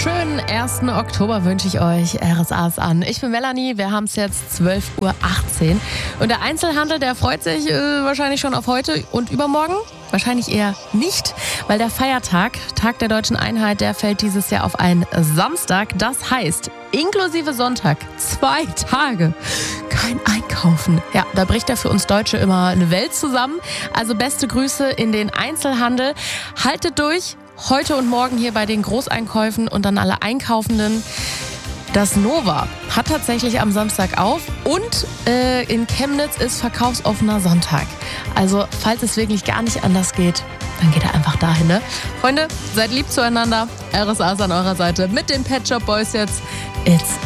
schönen 1. Oktober wünsche ich euch. RSA ist an. Ich bin Melanie, wir haben es jetzt 12:18 Uhr. Und der Einzelhandel, der freut sich wahrscheinlich schon auf heute und übermorgen. Wahrscheinlich eher nicht, weil der Feiertag, Tag der Deutschen Einheit, der fällt dieses Jahr auf einen Samstag. Das heißt, inklusive Sonntag, 2 Tage, kein Einkaufen. Ja, da bricht ja für uns Deutsche immer eine Welt zusammen. Also beste Grüße in den Einzelhandel. Haltet durch, heute und morgen hier bei den Großeinkäufen und dann alle Einkaufenden. Das Nova hat tatsächlich am Samstag auf und in Chemnitz ist verkaufsoffener Sonntag. Also falls es wirklich gar nicht anders geht, dann geht er einfach dahin, ne? Freunde, seid lieb zueinander. RSA ist an eurer Seite mit den Pet Shop Boys jetzt. It's